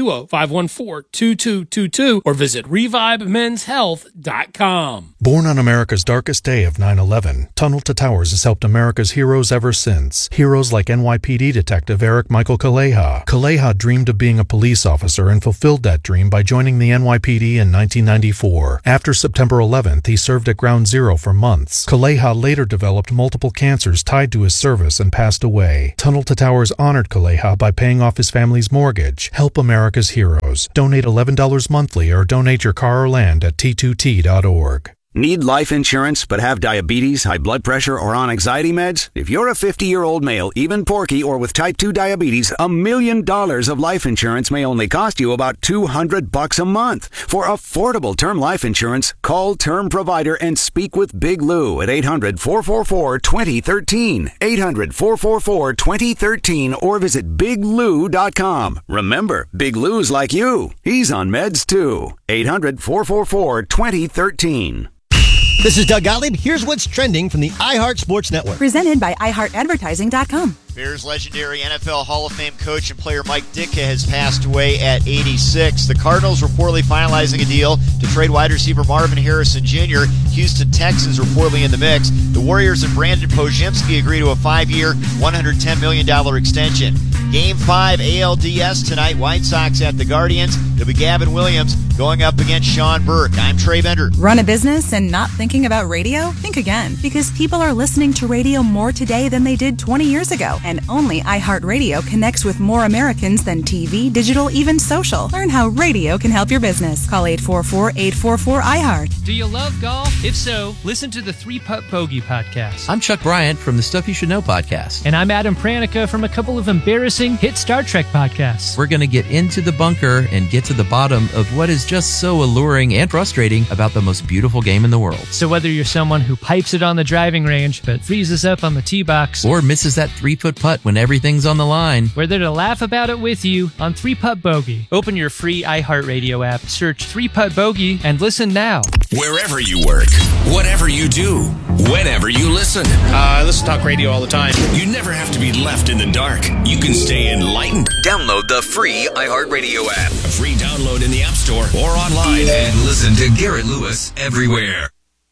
[SPEAKER 23] 520-514-2222 or visit ReviveMen'sHealth.com.
[SPEAKER 1] Born on America's darkest day of 9/11, Tunnel to Towers has helped America's heroes ever since. Heroes like NYPD Detective Eric Michael Kaleha. Kaleha dreamed of being a police officer and fulfilled that dream by joining the NYPD in 1994. After September 11th, he served at Ground Zero for months. Kaleha later developed multiple cancers tied to his service and passed away. Tunnel to Towers honored Kaleha by paying off his family's mortgage. Help America's heroes. Donate $11 monthly or donate your car or land at T2T.org.
[SPEAKER 2] Need life insurance but have diabetes, high blood pressure, or on anxiety meds? If you're a 50-year-old male, even porky, or with type 2 diabetes, $1 million of life insurance may only cost you about $200 a month. For affordable term life insurance, call Term Provider and speak with Big Lou at 800-444-2013. 800-444-2013 or visit biglou.com. Remember, Big Lou's like you. He's on meds too. 800-444-2013.
[SPEAKER 4] This is Doug Gottlieb. Here's what's trending from the iHeart Sports Network.
[SPEAKER 24] Presented by iHeartAdvertising.com.
[SPEAKER 25] Bears legendary NFL Hall of Fame coach and player Mike Ditka has passed away at 86. The Cardinals reportedly finalizing a deal to trade wide receiver Marvin Harrison Jr. Houston Texans reportedly in the mix. The Warriors and Brandon Podziemski agree to a 5-year, $110 million extension. Game 5 ALDS tonight. White Sox at the Guardians. It'll be Gavin Williams going up against Sean Burke. I'm Trey Bender.
[SPEAKER 24] Run a business and not thinking about radio? Think again. Because people are listening to radio more today than they did 20 years ago. And only iHeartRadio connects with more Americans than TV, digital, even social. Learn how radio can help your business. Call 844-844-iHeart.
[SPEAKER 26] Do you love golf? If so, listen to the 3-Putt Bogey podcast.
[SPEAKER 27] I'm Chuck Bryant from the Stuff You Should Know podcast.
[SPEAKER 26] And I'm Adam Pranica from a couple of embarrassing hit Star Trek podcasts.
[SPEAKER 27] We're going to get into the bunker and get to the bottom of what is just so alluring and frustrating about the most beautiful game in the world.
[SPEAKER 26] So whether you're someone who pipes it on the driving range but freezes up on the tee box,
[SPEAKER 27] or misses that 3-foot putt when everything's on the line,
[SPEAKER 26] we're there to laugh about it with you on 3-Putt Bogey. Open your free iHeartRadio app, search 3-Putt Bogey, and listen now.
[SPEAKER 9] Wherever you work, whatever you do, whenever you listen.
[SPEAKER 28] I listen to talk radio all the time.
[SPEAKER 9] You never have to be left in the dark. You can stay enlightened. Download the free iHeartRadio app. A free download in the App Store or online. And listen to Garrett Lewis everywhere.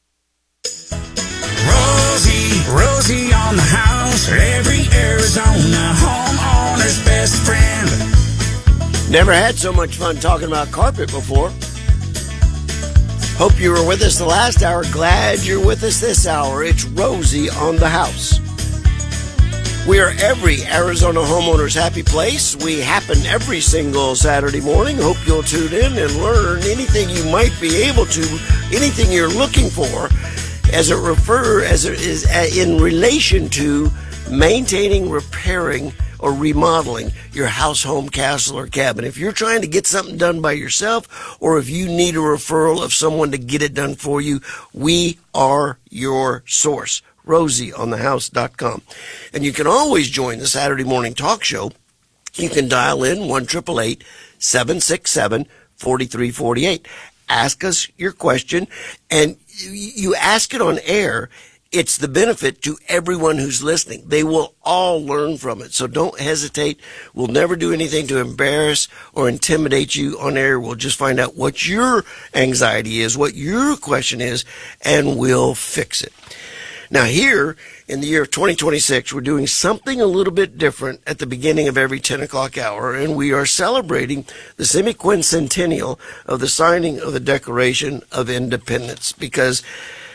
[SPEAKER 29] Rosie on the house. Every Arizona homeowner's best friend.
[SPEAKER 30] Never had so much fun talking about carpet before. Hope you were with us the last hour. Glad you're with us this hour. It's Rosie on the house. We are every Arizona homeowner's happy place. We happen every single Saturday morning. Hope you'll tune in and learn anything you might be able to, anything you're looking for, as it is in relation to maintaining, repairing, or remodeling your house, home, castle, or cabin. If you're trying to get something done by yourself, or if you need a referral of someone to get it done for you, we are your source. RosieOnTheHouse.com. And you can always join the Saturday morning talk show. You can dial in 1-888-767-4348. Ask us your question, and you ask it on air. It's the benefit to everyone who's listening. They will all learn from it. So don't hesitate. We'll never do anything to embarrass or intimidate you on air. We'll just find out what your anxiety is, what your question is, and we'll fix it. Now, here in the year of 2026, we're doing something a little bit different at the beginning of every 10 o'clock hour, and we are celebrating the semi-quincentennial of the signing of the Declaration of Independence because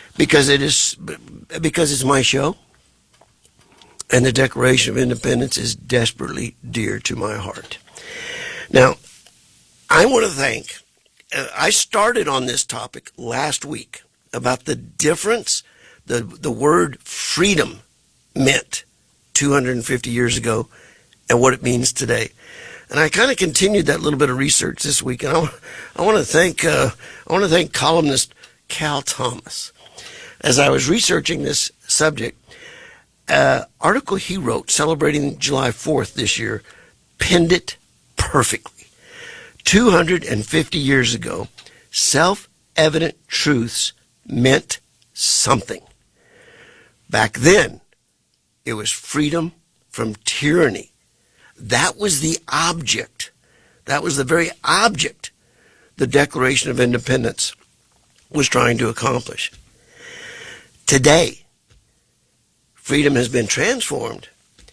[SPEAKER 30] it's my show, and the Declaration of Independence is desperately dear to my heart. Now, I want to thank, I started on this topic last week about the difference the word freedom meant 250 years ago and what it means today. And I kind of continued that little bit of research this week, and I want to thank columnist Cal Thomas. As I was researching this subject, article he wrote celebrating July 4th this year pinned it perfectly. 250 years ago, self-evident truths meant something. Back then, it was freedom from tyranny. That was the object. That was the very object the Declaration of Independence was trying to accomplish. Today, freedom has been transformed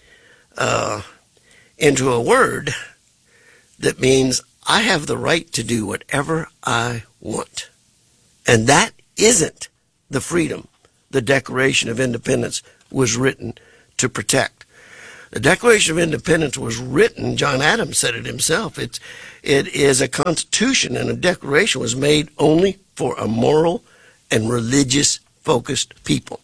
[SPEAKER 30] into a word that means I have the right to do whatever I want. And that isn't the freedom the Declaration of Independence was written to protect. The Declaration of Independence was written, John Adams said it himself, it is a constitution, and a declaration was made only for a moral and religious-focused people.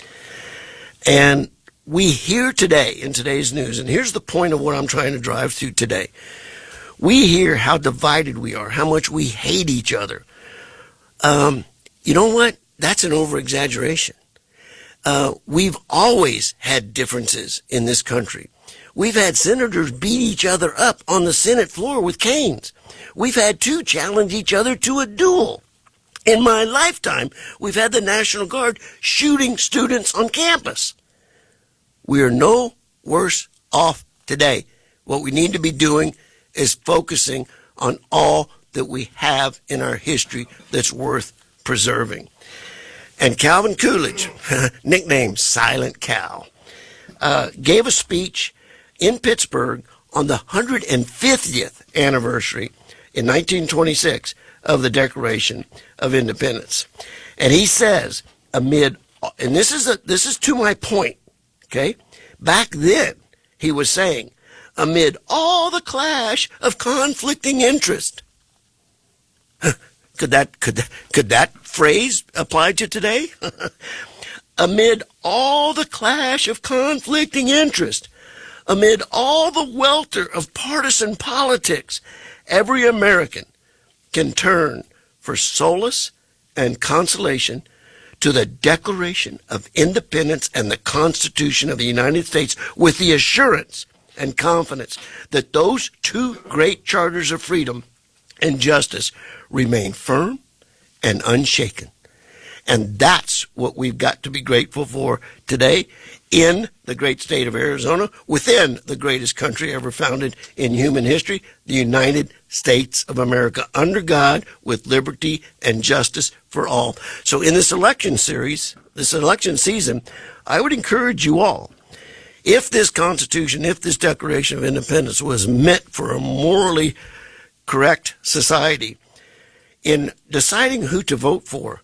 [SPEAKER 30] And we hear today in today's news, and here's the point of what I'm trying to drive through today. We hear how divided we are, how much we hate each other. You know what? That's an over-exaggeration. We've always had differences in this country. We've had senators beat each other up on the Senate floor with canes. We've had two challenge each other to a duel. In my lifetime, we've had the National Guard shooting students on campus. We are no worse off today. What we need to be doing is focusing on all that we have in our history that's worth preserving. And Calvin Coolidge, nicknamed Silent Cal, gave a speech in Pittsburgh on the 150th anniversary in 1926 of the Declaration of Independence. And he says, and this is to my point, okay? Back then, he was saying, amid all the clash of conflicting interest. Could that phrase apply to today? Amid all the clash of conflicting interest, amid all the welter of partisan politics, every American can turn for solace and consolation to the Declaration of Independence and the Constitution of the United States with the assurance and confidence that those two great charters of freedom and justice remain firm and unshaken. And that's what we've got to be grateful for today in the great state of Arizona, within the greatest country ever founded in human history, the United States of America, under God, with liberty and justice for all. So in this election series, this election season, I would encourage you all, if this Constitution, if this Declaration of Independence was meant for a morally correct society, in deciding who to vote for,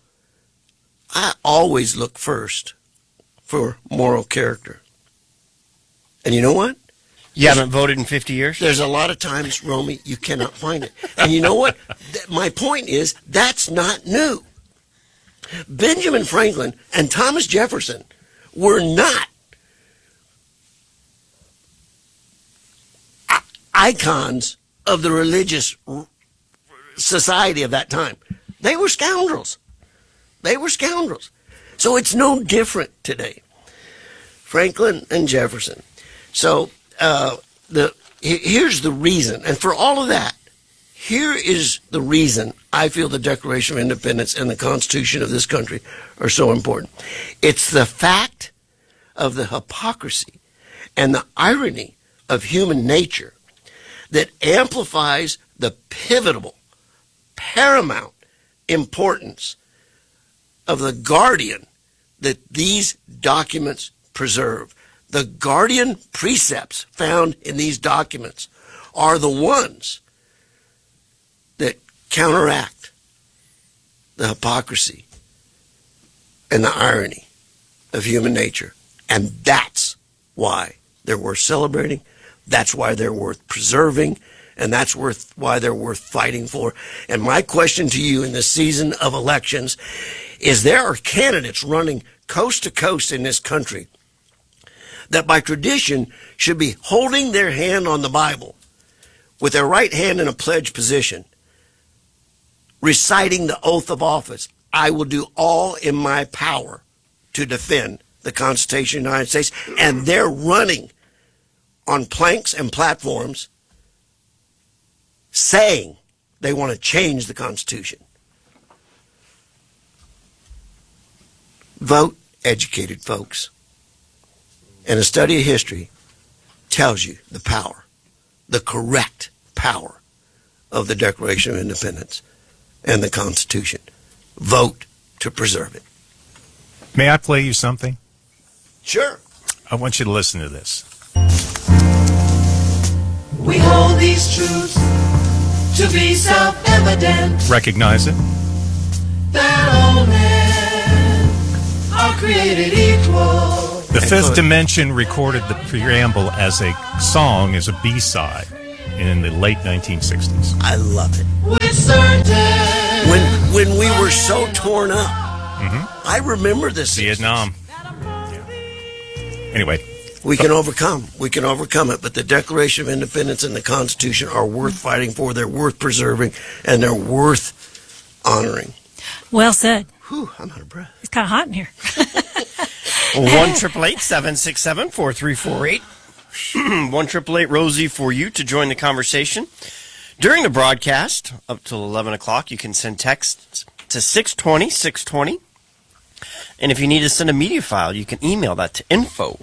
[SPEAKER 30] I always look first for moral character. And you know what?
[SPEAKER 5] You haven't voted in 50 years?
[SPEAKER 30] There's a lot of times, Romy, you cannot find it. And you know what? My point is, that's not new. Benjamin Franklin and Thomas Jefferson were not icons of the religious society of that time. They were scoundrels. They were scoundrels. So it's no different today. Franklin and Jefferson. So here's the reason. And for all of that, here is the reason I feel the Declaration of Independence and the Constitution of this country are so important. It's the fact of the hypocrisy and the irony of human nature that amplifies the pivotal, paramount importance of the guardian that these documents preserve. The guardian precepts found in these documents are the ones that counteract the hypocrisy and the irony of human nature. And that's why they're worth celebrating. That's why they're worth preserving. And that's why they're worth fighting for. And my question to you in this season of elections is, there are candidates running coast to coast in this country that by tradition should be holding their hand on the Bible with their right hand in a pledge position, reciting the oath of office. I will do all in my power to defend the Constitution of the United States. And they're running on planks and platforms saying they want to change the Constitution. Vote educated folks. And a study of history tells you the power, the correct power of the Declaration of Independence and the Constitution. Vote to preserve it.
[SPEAKER 3] May I play you something?
[SPEAKER 30] Sure.
[SPEAKER 3] I want you to listen to this.
[SPEAKER 6] We hold these truths to be self-evident.
[SPEAKER 3] Recognize it?
[SPEAKER 6] That all men are created equal.
[SPEAKER 3] The Fifth Dimension recorded the preamble as a song, as a B-side, in the late 1960s.
[SPEAKER 30] I love it.
[SPEAKER 6] With certain.
[SPEAKER 30] When we were so torn up, I remember this.
[SPEAKER 3] Vietnam. Yeah. Anyway.
[SPEAKER 30] We can overcome. We can overcome it. But the Declaration of Independence and the Constitution are worth fighting for. They're worth preserving, and they're worth honoring.
[SPEAKER 7] Well said.
[SPEAKER 30] Whew, I'm out of breath.
[SPEAKER 7] It's kind of hot in here.
[SPEAKER 5] 1-888-767-4348. 1-888-ROSIE for you to join the conversation. During the broadcast, up till 11 o'clock, you can send texts to 620-620. And if you need to send a media file, you can email that to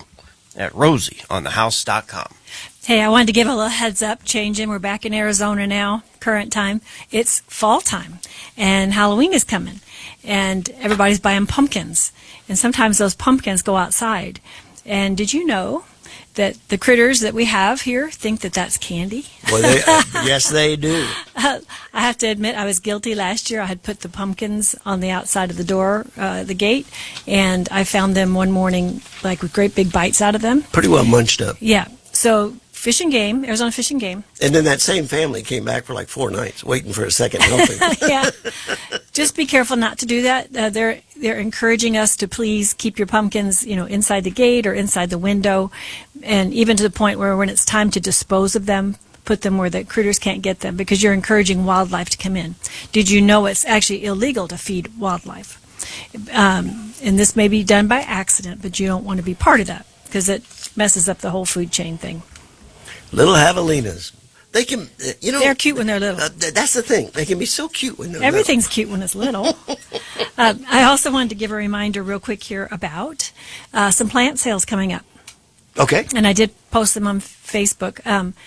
[SPEAKER 5] info@rosieonthehouse.com.
[SPEAKER 7] Hey, I wanted to give a little heads up, changing. We're back in Arizona now, current time. It's fall time, and Halloween is coming, and everybody's buying pumpkins. And sometimes those pumpkins go outside. And did you know that the critters that we have here think that that's candy?
[SPEAKER 30] Well, yes, they do.
[SPEAKER 7] I have to admit, I was guilty last year. I had put the pumpkins on the outside of the door, the gate, and I found them one morning, like with great big bites out of them.
[SPEAKER 30] Pretty well munched up.
[SPEAKER 7] Yeah. So Fish and Game, Arizona Fish and Game.
[SPEAKER 30] And then that same family came back for like 4 nights, waiting for a second helping.
[SPEAKER 7] Yeah. Just be careful not to do that. They're encouraging us to please keep your pumpkins, inside the gate or inside the window, and even to the point where when it's time to dispose of them, put them where the critters can't get them, because you're encouraging wildlife to come in. Did you know it's actually illegal to feed wildlife? And this may be done by accident, but you don't want to be part of that because it messes up the whole food chain thing.
[SPEAKER 30] Little javelinas. They can,
[SPEAKER 7] they're cute when they're little.
[SPEAKER 30] That's the thing. They can be so cute when they're
[SPEAKER 7] Everything's
[SPEAKER 30] little.
[SPEAKER 7] Cute when it's little. I also wanted to give a reminder real quick here about some plant sales coming up.
[SPEAKER 30] Okay.
[SPEAKER 7] And I did post them on Facebook.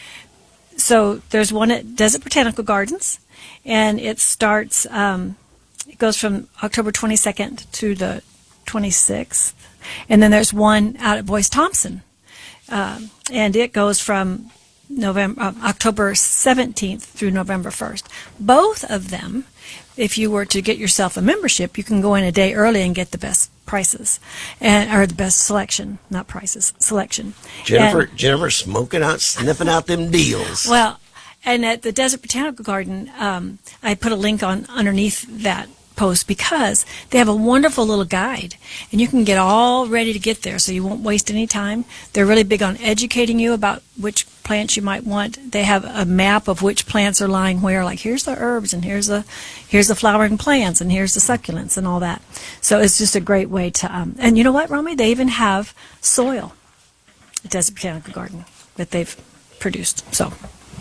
[SPEAKER 7] So there's one at Desert Botanical Gardens, and it starts, it goes from October 22nd to the 26th. And then there's one out at Boyce Thompson. And it goes from October 17th through November 1st. Both of them, if you were to get yourself a membership, you can go in a day early and get the best prices, or the best selection, not prices, selection.
[SPEAKER 30] Jennifer smoking out, sniffing out them deals.
[SPEAKER 7] Well, and at the Desert Botanical Garden, I put a link on underneath that post because they have a wonderful little guide, and you can get all ready to get there so you won't waste any time. They're really big on educating you about which plants you might want. They have a map of which plants are lying where, like here's the herbs and here's the flowering plants and here's the succulents and all that. So it's just a great way to and you know what, Romy, they even have soil at Desert Botanical Garden that they've produced. So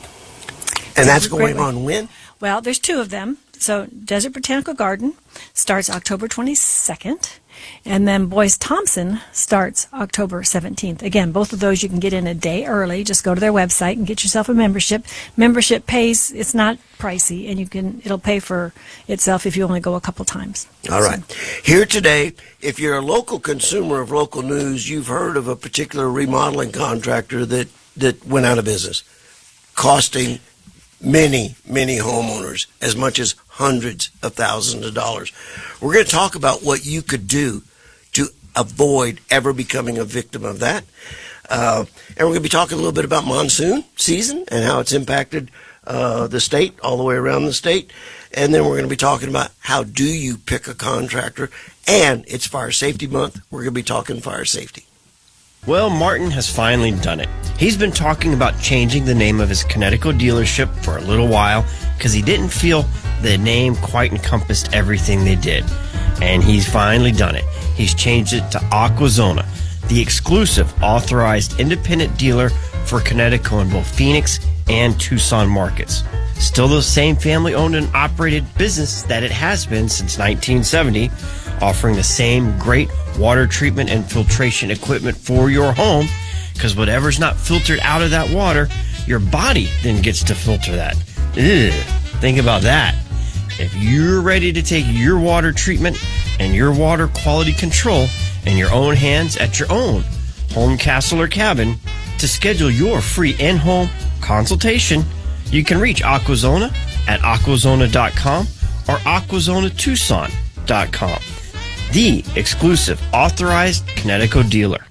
[SPEAKER 30] and that's going on when?
[SPEAKER 7] Well, there's 2 of them. So Desert Botanical Garden starts October 22nd, and then Boyce Thompson starts October 17th. Again, both of those you can get in a day early. Just go to their website and get yourself a membership. Membership pays, it's not pricey, and it'll pay for itself if you only go a couple times.
[SPEAKER 30] All right. Here today, if you're a local consumer of local news, you've heard of a particular remodeling contractor that went out of business, costing many homeowners as much as hundreds of thousands of dollars. We're going to talk about what you could do to avoid ever becoming a victim of that. And we're going to be talking a little bit about monsoon season and how it's impacted the state, all the way around the state. And then we're going to be talking about how do you pick a contractor. And it's Fire Safety Month. We're going to be talking fire safety.
[SPEAKER 5] Well, Martin has finally done it. He's been talking about changing the name of his Connecticut dealership for a little while because he didn't feel the name quite encompassed everything they did. And he's finally done it. He's changed it to Aquazona, the exclusive authorized independent dealer for Connecticut in both Phoenix and Tucson markets. Still the same family-owned and operated business that it has been since 1970, offering the same great water treatment and filtration equipment for your home, because whatever's not filtered out of that water, your body then gets to filter that. Ugh, think about that. If you're ready to take your water treatment and your water quality control in your own hands at your own home, castle, or cabin, to schedule your free in-home consultation, you can reach Aquazona at aquazona.com or aquazonatucson.com, the exclusive authorized Connecticut dealer.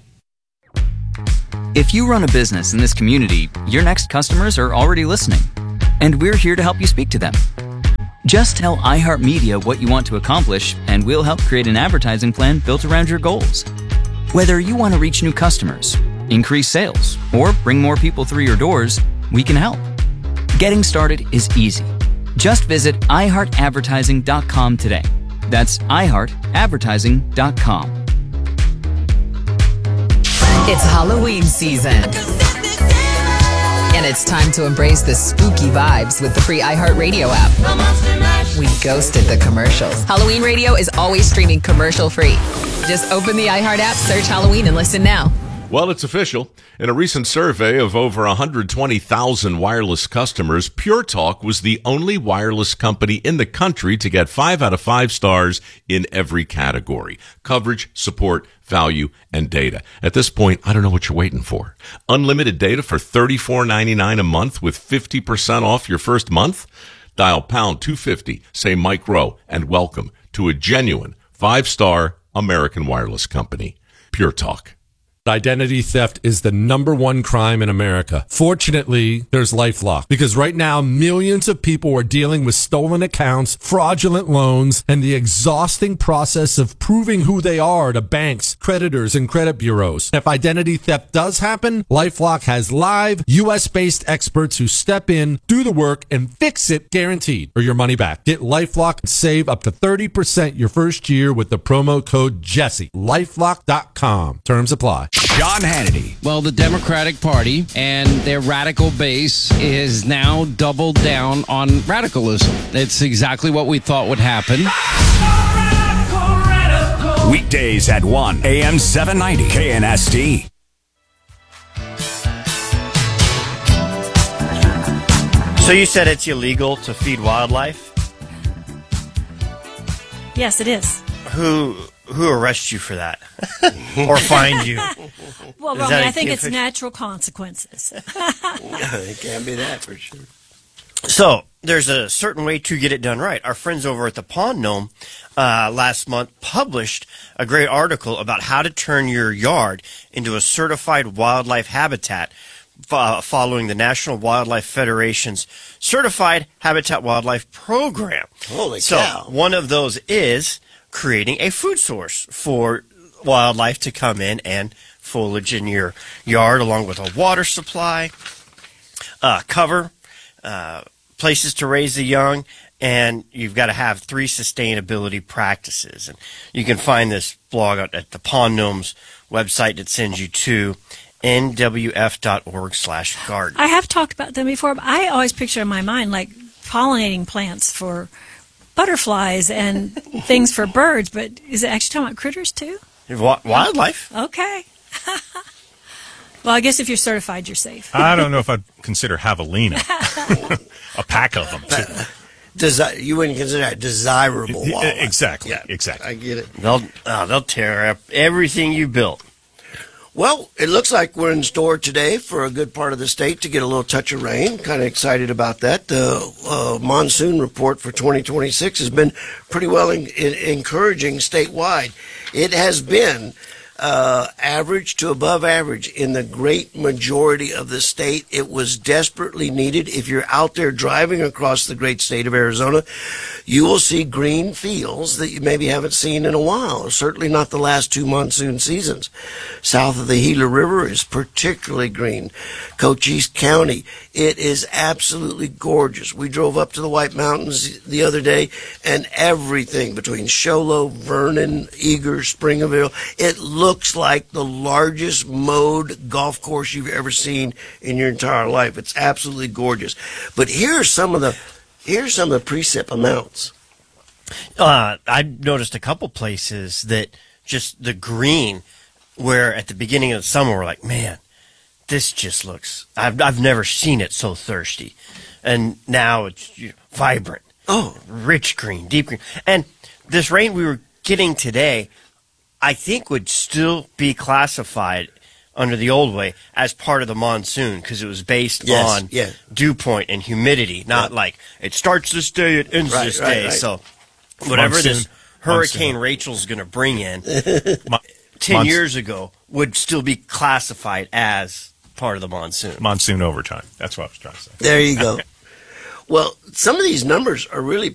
[SPEAKER 8] If you run a business in this community, your next customers are already listening, and we're here to help you speak to them. Just tell iHeartMedia what you want to accomplish, and we'll help create an advertising plan built around your goals. Whether you want to reach new customers, increase sales, or bring more people through your doors, we can help. Getting started is easy. Just visit iHeartAdvertising.com today. That's iHeartAdvertising.com.
[SPEAKER 10] It's Halloween season. And it's time to embrace the spooky vibes with the free iHeartRadio app. We ghosted the commercials. Halloween radio is always streaming commercial free. Just open the iHeart app, search Halloween, and listen now.
[SPEAKER 11] Well, it's official. In a recent survey of over 120,000 wireless customers, Pure Talk was the only wireless company in the country to get 5 out of 5 stars in every category: coverage, support, value, and data. At this point, I don't know what you're waiting for. Unlimited data for $34.99 a month with 50% off your first month? Dial pound 250, say Mike Rowe, and welcome to a genuine 5-star American wireless company. Pure Talk.
[SPEAKER 12] Identity theft is the #1 crime in America. Fortunately, there's LifeLock, because right now millions of people are dealing with stolen accounts, fraudulent loans, and the exhausting process of proving who they are to banks, creditors, and credit bureaus. If identity theft does happen, LifeLock has live US-based experts who step in, do the work, and fix it guaranteed, or your money back. Get LifeLock and save up to 30% your first year with the promo code Jesse. LifeLock.com. Terms apply.
[SPEAKER 13] Sean Hannity. Well, the Democratic Party and their radical base is now doubled down on radicalism. It's exactly what we thought would happen.
[SPEAKER 9] Weekdays at 1 AM 790 KNST.
[SPEAKER 5] So you said it's illegal to feed wildlife?
[SPEAKER 7] Yes, it is.
[SPEAKER 5] Who arrests you for that? Or find you?
[SPEAKER 7] Well, Romy, I think it's natural consequences.
[SPEAKER 30] It can't be that for sure.
[SPEAKER 5] So there's a certain way to get it done right. Our friends over at the Pond Gnome last month published a great article about how to turn your yard into a certified wildlife habitat, following the National Wildlife Federation's Certified Habitat Wildlife Program.
[SPEAKER 30] Holy cow.
[SPEAKER 5] So one of those is creating a food source for wildlife to come in and forage in your yard, along with a water supply, cover, places to raise the young, and you've got to have 3 sustainability practices. And you can find this blog at the Pond Gnome's website that sends you to nwf.org/garden.
[SPEAKER 7] I have talked about them before, but I always picture in my mind like pollinating plants for butterflies and things for birds, but is it actually talking about critters too?
[SPEAKER 5] Wildlife.
[SPEAKER 7] Okay. Well, I guess if you're certified, you're safe.
[SPEAKER 3] I don't know if I'd consider javelina. A pack of them, too.
[SPEAKER 30] You wouldn't consider that desirable wildlife.
[SPEAKER 3] Exactly.
[SPEAKER 30] Yeah,
[SPEAKER 3] exactly.
[SPEAKER 30] I get it.
[SPEAKER 5] They'll tear up everything you built.
[SPEAKER 30] Well, it looks like we're in store today for a good part of the state to get a little touch of rain. Kind of excited about that. The monsoon report for 2026 has been pretty well encouraging statewide. It has been average to above average in the great majority of the state. It was desperately needed. If you're out there driving across the great state of Arizona, you will see green fields that you maybe haven't seen in a while, certainly not the last 2 monsoon seasons. South of the Gila River is particularly green. Cochise County, it is absolutely gorgeous. We drove up to the White Mountains the other day, and everything between Show Low, Vernon, Eager, Springville, it looks like the largest mowed golf course you've ever seen in your entire life. It's absolutely gorgeous. But here's some of the precip amounts.
[SPEAKER 5] I've noticed a couple places that just the green, where at the beginning of the summer we're like, man, this just looks, I've never seen it so thirsty. And now it's vibrant. Oh, rich green, deep green. And this rain we were getting today, I think would still be classified under the old way as part of the monsoon, because it was based on dew point and humidity, not like it starts this day, it ends this day. Right. So whatever this Hurricane Rachel's going to bring in 10 years ago would still be classified as part of the monsoon.
[SPEAKER 3] Monsoon overtime. That's what I was trying to say.
[SPEAKER 30] There you go. Well, some of these numbers are really